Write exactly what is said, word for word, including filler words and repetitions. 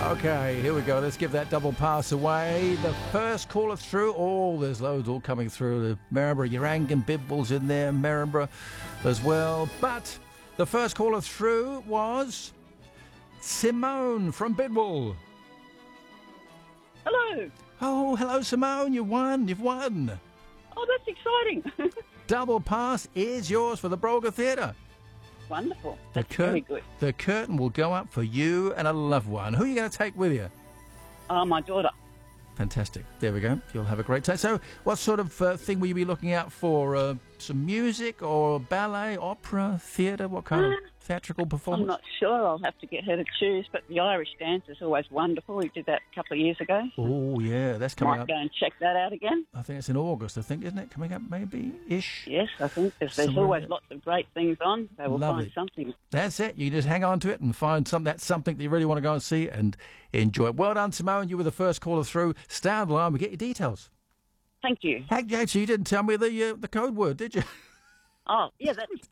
Okay, here we go. Let's give that double pass away. The first caller through. Oh, there's loads all coming through. The Maryborough, Urangan, Bidwell's in there, Maryborough as well. But the first caller through was Simone from Bidwell. Hello. Oh, hello, Simone. You won. You've won. Oh, that's exciting. Double pass is yours for the Brolga Theatre. Wonderful. The That's very cur- good. The curtain will go up for you and a loved one. Who are you going to take with you? Oh, my daughter. Fantastic. There we go. You'll have a great time. So what sort of uh, thing will you be looking out for? Uh, some music or ballet, opera, theatre? What kind of theatrical performance? I'm not sure. I'll have to get her to choose, but the Irish dance is always wonderful. We did that a couple of years ago. Oh, yeah. That's coming Might up. go and check that out again. I think it's in August, I think, isn't it? Coming up maybe-ish? Yes, I think there's, there's Somewhere always there. lots of great things on. They will Lovely. find something. That's it. You just hang on to it and find some, that's something that you really want to go and see and enjoy. Well done, Simone. You were the first caller through. Stay on the line. We get your details. Thank you. Actually, you didn't tell me the uh, the code word, did you? Oh, yeah, that's